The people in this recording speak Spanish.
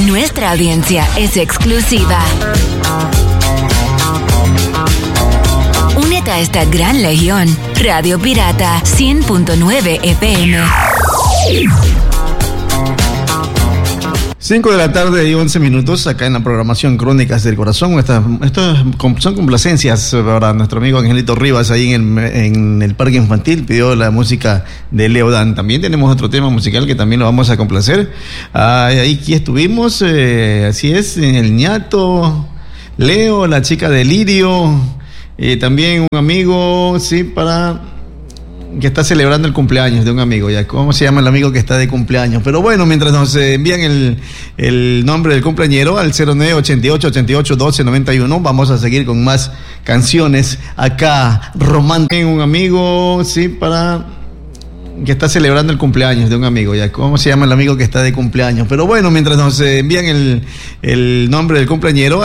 Nuestra audiencia es exclusiva. Únete a esta gran legión. Radio Pirata 100.9 FM. 5 de la tarde y 11 minutos acá en la programación Crónicas del Corazón. Estas son complacencias para nuestro amigo Angelito Rivas ahí en el parque infantil. Pidió la música de Leo Dan. También tenemos otro tema musical que también lo vamos a complacer. Ahí aquí estuvimos, así es, en el ñato, Leo, la chica de Lirio, también un amigo, sí, que está celebrando el cumpleaños de un amigo, ya. ¿Cómo se llama el amigo que está de cumpleaños? Pero bueno, mientras nos envían el nombre del cumpleañero al 0988881291, vamos a seguir con más canciones acá. Romántico, un amigo, sí, que está celebrando el cumpleaños de un amigo, ya. ¿Cómo se llama el amigo que está de cumpleaños? Pero bueno, mientras nos envían el nombre del cumpleañero